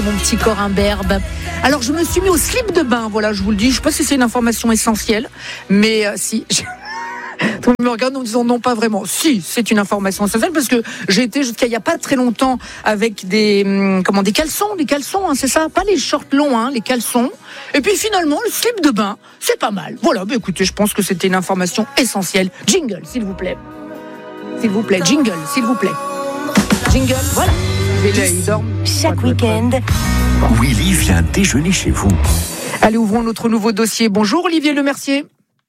Mon petit corps imberbe. Alors je me suis mis au slip de bain, voilà, je vous le dis. Je ne sais pas si c'est une information essentielle, mais si. Tout le monde me regarde en disant non, pas vraiment. Si, c'est une information essentielle parce que j'ai été jusqu'à il n'y a pas très longtemps avec des caleçons, hein, c'est ça, pas les shorts longs, hein, les caleçons. Et puis finalement, le slip de bain, c'est pas mal. Voilà, écoutez, je pense que c'était une information essentielle. Jingle, s'il vous plaît. S'il vous plaît, jingle, s'il vous plaît. Jingle, voilà. Chaque week-end, Willy vient déjeuner chez vous. Allez, ouvrons notre nouveau dossier. Bonjour Olivier Lemercier.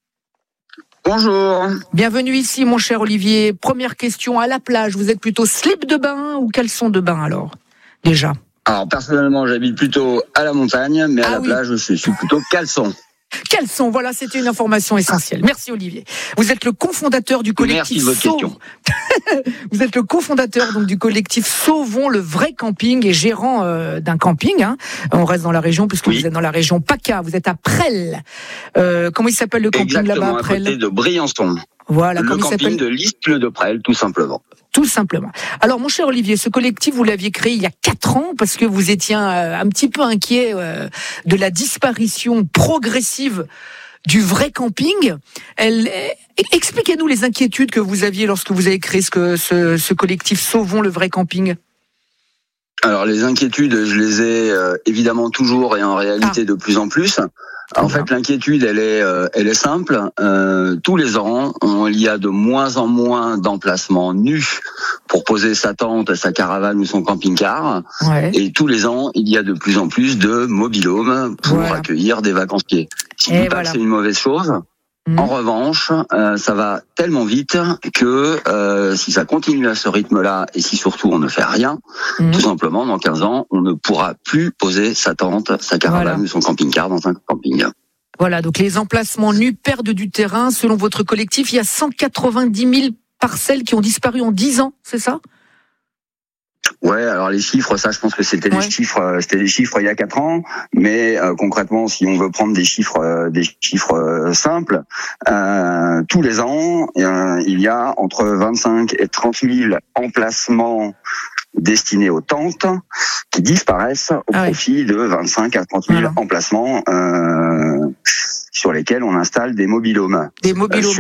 Bonjour. Bienvenue ici, mon cher Olivier. Première question, à la plage, vous êtes plutôt slip de bain ou caleçon de bain alors, déjà? Alors personnellement, j'habite plutôt à la montagne, mais à la plage, je suis plutôt caleçon. Caleçon, voilà, c'était une information essentielle. Merci Olivier. Vous êtes le cofondateur du collectif. Merci de votre question. Vous êtes le cofondateur donc du collectif Sauvons le vrai camping et gérant d'un camping. Hein. On reste dans la région puisque vous êtes dans la région PACA. Vous êtes à Presles. Comment il s'appelle le camping là-bas à Presles? À côté de Briançon. Voilà, le camping de l'Isle de Presles, tout simplement. Tout simplement. Alors, mon cher Olivier, ce collectif, vous l'aviez créé il y a 4 ans parce que vous étiez un petit peu inquiet de la disparition progressive du vrai camping. Expliquez-nous les inquiétudes que vous aviez lorsque vous avez créé ce collectif Sauvons le vrai camping. Alors, les inquiétudes, je les ai évidemment toujours et en réalité de plus en plus. En fait, l'inquiétude, elle est simple. Tous les ans, il y a de moins en moins d'emplacements nus pour poser sa tente, sa caravane ou son camping-car. Ouais. Et tous les ans, il y a de plus en plus de mobil-homes pour accueillir des vacanciers. Je ne dis pas que c'est une mauvaise chose. En revanche, ça va tellement vite que si ça continue à ce rythme-là et si surtout on ne fait rien, tout simplement, dans 15 ans, on ne pourra plus poser sa tente, sa caravane ou son camping-car dans un camping. Voilà, donc les emplacements nus perdent du terrain. Selon votre collectif, il y a 190 000 parcelles qui ont disparu en 10 ans, c'est ça ? Ouais, alors les chiffres, ça, je pense que c'était des chiffres il y a 4 ans, mais concrètement, si on veut prendre des chiffres simples, tous les ans, il y a entre 25 et 30 000 emplacements destinés aux tentes qui disparaissent au profit de 25 à 30 000 emplacements sur lesquels on installe des mobil-homes. Des mobil-homes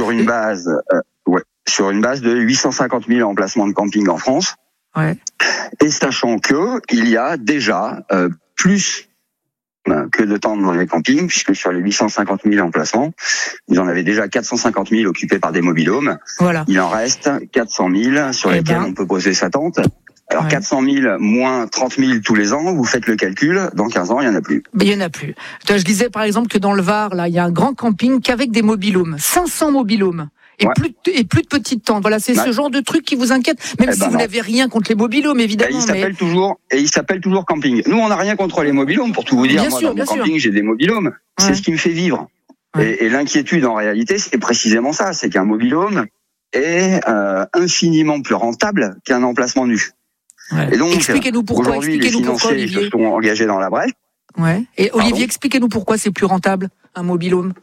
sur une base de 850 000 emplacements de camping en France. Ouais. Et sachant que il y a déjà plus que de tentes dans les campings, puisque sur les 850 000 emplacements, vous en avez déjà 450 000 occupés par des mobil-homes. Voilà. Il en reste 400 000 sur lesquels on peut poser sa tente. Alors 400 000 moins 30 000 tous les ans, vous faites le calcul, dans 15 ans, il n'y en a plus. Mais il n'y en a plus. Je disais par exemple que dans le Var, là, il y a un grand camping qu'avec des mobil-homes. 500 mobil-homes. Et plus de petites tentes. Voilà, c'est ce genre de truc qui vous inquiète, même si vous n'avez rien contre les mobil-homes, évidemment. Il s'appelle toujours camping. Nous, on n'a rien contre les mobil-homes, pour tout vous dire. Moi, dans mon camping, j'ai des mobil-homes. C'est ce qui me fait vivre. Et l'inquiétude, en réalité, c'est précisément ça. C'est qu'un mobil-home est infiniment plus rentable qu'un emplacement nu. Et donc, expliquez-nous pourquoi. Aujourd'hui, les financiers se sont engagés dans la brèche. Ouais. Et Olivier, expliquez-nous pourquoi c'est plus rentable, un mobil-home.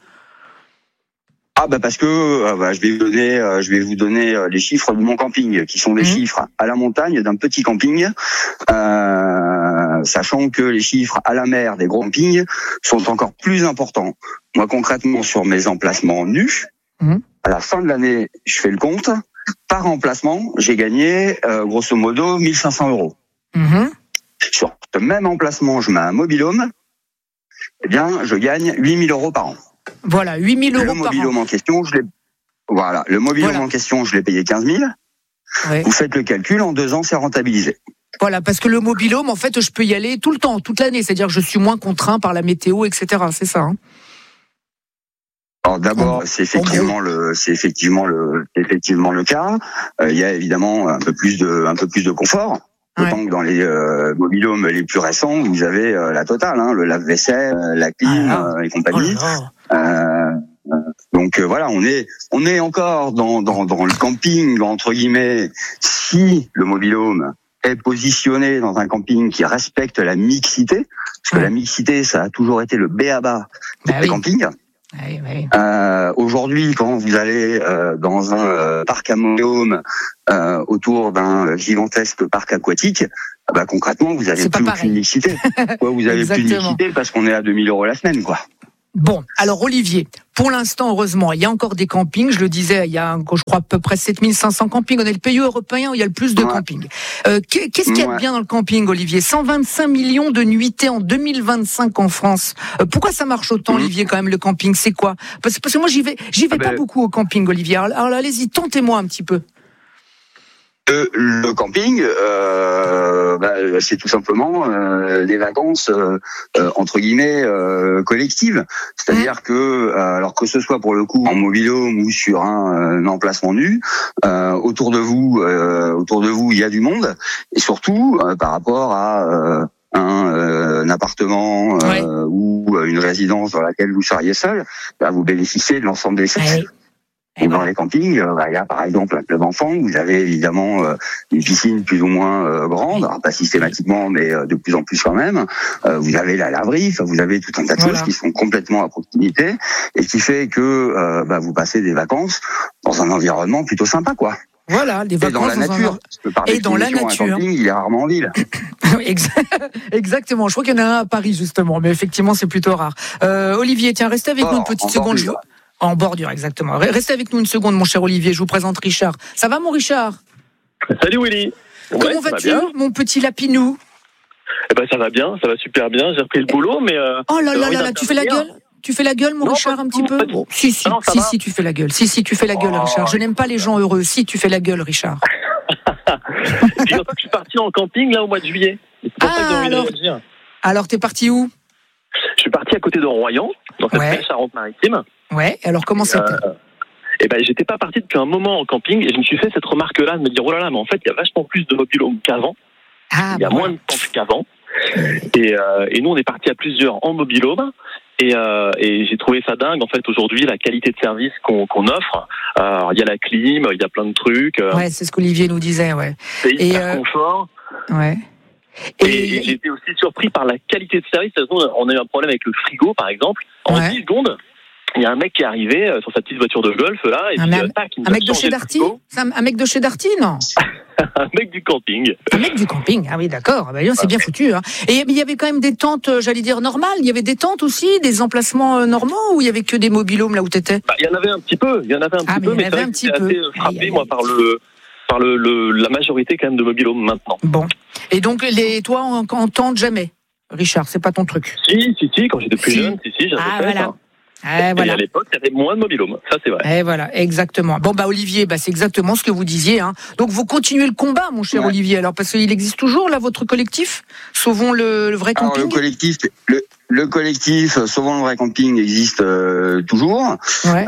Parce que je vais vous donner les chiffres de mon camping, qui sont des chiffres à la montagne d'un petit camping, sachant que les chiffres à la mer des gros campings sont encore plus importants. Moi, concrètement, sur mes emplacements nus, à la fin de l'année, je fais le compte. Par emplacement, j'ai gagné grosso modo 1 500 €. Sur ce même emplacement, je mets un mobil-home, je gagne 8 000 € par an. Voilà, 8 000 € par an. Le mobil-home en question, je l'ai payé 15 000. Ouais. Vous faites le calcul, en 2 ans, c'est rentabilisé. Voilà, parce que le mobil-home, en fait, je peux y aller tout le temps, toute l'année. C'est-à-dire que je suis moins contraint par la météo, etc. C'est ça, hein. Alors d'abord, c'est effectivement le cas. Il y a évidemment un peu plus de confort. Autant que dans les mobil-homes les plus récents, vous avez la totale, hein, le lave-vaisselle, la clim et compagnie. Donc voilà, on est encore dans le camping entre guillemets. Si le mobil-home est positionné dans un camping qui respecte la mixité, parce que la mixité, ça a toujours été le b.a.-ba des campings. Oui. Aujourd'hui, quand vous allez dans un parc à mobilhome autour d'un gigantesque parc aquatique, concrètement, vous avez plus aucune mixité. Vous avez plus de mixité parce qu'on est à 2 000 € la semaine, quoi. Bon, alors Olivier, pour l'instant, heureusement, il y a encore des campings. Je le disais, il y a, je crois, à peu près 7500 campings. On est le pays européen où il y a le plus de campings. Qu'est-ce qu'il y a de bien dans le camping, Olivier ? 125 millions de nuitées en 2025 en France. Pourquoi ça marche autant, Olivier, quand même, le camping ? C'est quoi ? Parce que moi, j'y vais pas beaucoup au camping, Olivier. Alors allez-y, tentez-moi un petit peu. Le camping, c'est tout simplement des vacances entre guillemets collectives. C'est-à-dire que, alors que ce soit pour le coup en mobilhome ou sur un emplacement nu, autour de vous, il y a du monde, et surtout par rapport à un appartement ou une résidence dans laquelle vous seriez seul, vous bénéficiez de l'ensemble des services. Et dans les campings, il y a par exemple un club enfant, vous avez évidemment une piscine plus ou moins grande, alors pas systématiquement, mais de plus en plus quand même. Vous avez la laverie, vous avez tout un tas de choses qui sont complètement à proximité et qui fait que vous passez des vacances dans un environnement plutôt sympa, quoi. Voilà, des vacances dans la nature. Et dans la nature. Un camping, il est rarement en ville. Exactement. Je crois qu'il y en a un à Paris justement, mais effectivement c'est plutôt rare. Olivier, tiens, restez avec nous une petite seconde. En bordure, exactement. Restez avec nous une seconde, mon cher Olivier. Je vous présente Richard. Ça va, mon Richard ? Salut Willy. Comment vas-tu, mon petit lapinou ? Ça va bien, ça va super bien. J'ai repris le boulot, mais... Oh là là là, tu fais la gueule ? Tu fais la gueule, mon Richard, un petit peu ? Si, tu fais la gueule. Si, tu fais la gueule, Richard. Je n'aime pas les gens heureux. Si, tu fais la gueule, Richard. Figure-toi que je suis parti en camping, là, au mois de juillet. C'est pour ça que j'ai envie de réagir. Alors, t'es parti où ? Je suis parti à côté de Royan, dans cette belle Charente-Maritime. Ouais, alors comment c'était ? J'étais pas parti depuis un moment en camping et je me suis fait cette remarque-là de me dire, oh là là, mais en fait, il y a vachement plus de mobilhome qu'avant. Il y a moins de temps qu'avant. Et nous, on est partis à plusieurs en mobilhome. Et j'ai trouvé ça dingue, en fait, aujourd'hui, la qualité de service qu'on offre. Alors, il y a la clim, il y a plein de trucs. Ouais, c'est ce qu'Olivier nous disait, C'est hyper confort. Ouais. Et j'ai été aussi surpris par la qualité de service. On a eu un problème avec le frigo, par exemple. En 10 secondes, il y a un mec qui est arrivé sur sa petite voiture de golf, là. Et un mec de chez Darty ? Un mec de chez Darty, non ? Un mec du camping. Un mec du camping, ah oui, d'accord. C'est bien foutu. Hein. Et il y avait quand même des tentes, j'allais dire, normales. Il y avait des tentes aussi, des emplacements normaux, ou il y avait que des mobilhomes là où t'étais ? Il y en avait un petit peu. Mais c'est vrai que j'étais assez frappé, moi, par la majorité quand même de mobilhome maintenant. Bon. Et donc, toi, en tente jamais, Richard, c'est pas ton truc ? Si, quand j'étais plus jeune, j'avais fait ça. Et à l'époque, il y avait moins de mobilhome, ça c'est vrai. Et voilà, exactement. Bon Olivier, c'est exactement ce que vous disiez. Hein. Donc vous continuez le combat, mon cher Olivier. Alors parce qu'il existe toujours là votre collectif, Sauvons le vrai camping. Alors, le collectif Sauvons le vrai camping existe toujours. Ouais.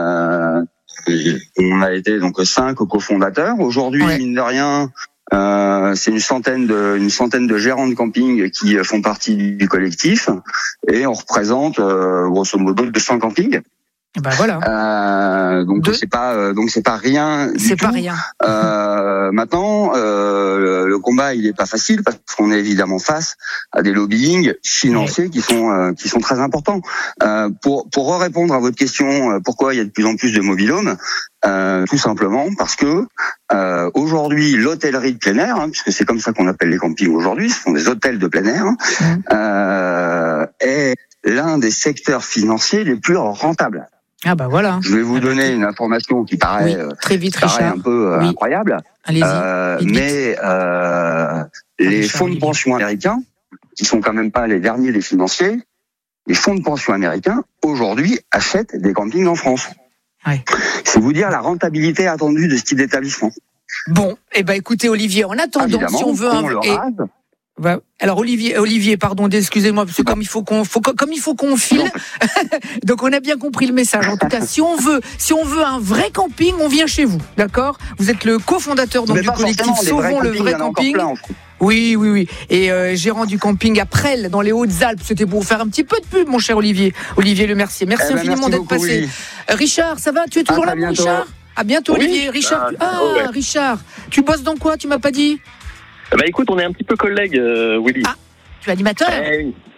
On a été donc 5 cofondateurs. Aujourd'hui, mine de rien. C'est une centaine de gérants de camping qui font partie du collectif et on représente grosso modo 200 campings. Voilà. Donc c'est pas rien du tout. C'est pas rien. Maintenant, le combat il est pas facile parce qu'on est évidemment face à des lobbyings financiers qui sont très importants. Pour répondre à votre question, pourquoi il y a de plus en plus de mobilhomes, tout simplement parce que aujourd'hui l'hôtellerie de plein air, puisque c'est comme ça qu'on appelle les campings aujourd'hui, ce sont des hôtels de plein air, est l'un des secteurs financiers les plus rentables. Ah voilà. Je vais vous donner une information qui paraît très vite, un peu incroyable. Allez-y. Mais les fonds de pension américains, qui sont quand même pas les derniers des financiers, les fonds de pension américains aujourd'hui achètent des campings en France. Ouais. C'est vous dire la rentabilité attendue de ce type d'établissement. Bon, écoutez Olivier, en attendant, si on veut alors Olivier, pardon, excusez-moi, parce que comme il faut qu'on file, donc on a bien compris le message. En tout cas, si on veut un vrai camping, on vient chez vous, d'accord ? Vous êtes le cofondateur donc du collectif Sauvons le vrai camping. Oui. Et gérant du camping à Presles, dans les Hautes-Alpes. C'était pour vous faire un petit peu de pub, mon cher Olivier. Olivier Le Mercier. Merci infiniment d'être passé. Richard, ça va ? Tu es toujours là, mon Richard ? À bientôt, Olivier. Richard, Richard, tu bosses dans quoi ? Tu m'as pas dit ? Écoute, on est un petit peu collègues, Willy. Ah, tu es animateur ?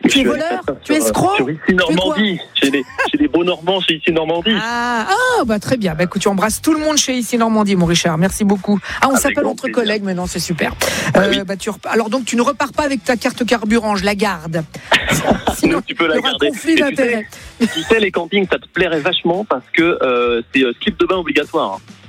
Tu es voleur? Tu es escroc? Sur Ici Normandie. Chez les beaux Normands chez Ici Normandie. Bah très bien. Bah écoute, tu embrasses tout le monde chez Ici Normandie, mon Richard. Merci beaucoup. On s'appelle entre collègues maintenant, c'est super. Oui. Alors donc tu ne repars pas avec ta carte carburant, je la garde. Sinon tu peux la garder. Conflit d'intérêt. Tu sais, les campings, ça te plairait vachement parce que c'est slip de bain obligatoire.